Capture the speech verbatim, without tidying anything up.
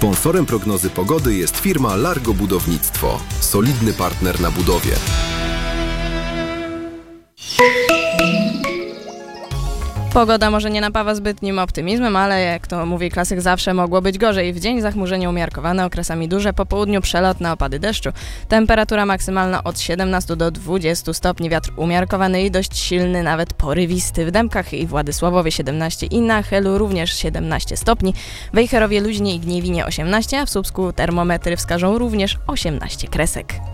Sponsorem prognozy pogody jest firma Largo Budownictwo. Solidny partner na budowie. Pogoda może nie napawa zbytnim optymizmem, ale jak to mówi klasyk, zawsze mogło być gorzej. W dzień zachmurzenie umiarkowane, okresami duże, po południu przelotne opady deszczu. Temperatura maksymalna od siedemnastu do dwudziestu stopni, wiatr umiarkowany i dość silny, nawet porywisty. W Dębkach i Władysławowie siedemnaście i na Helu również siedemnaście stopni. W Wejherowie luźnie i Gniewinie osiemnaście, a w Słupsku termometry wskażą również osiemnaście kresek.